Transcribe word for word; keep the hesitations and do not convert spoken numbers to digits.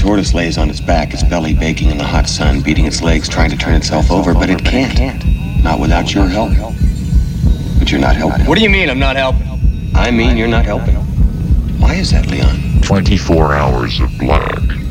tortoise lays on its back, its belly baking in the hot sun, beating its legs, trying to turn itself over, but it can't. Not without your help. But you're not helping. What do you mean I'm not helping? I mean you're not helping. Why is that, Leon? twenty-four hours of black.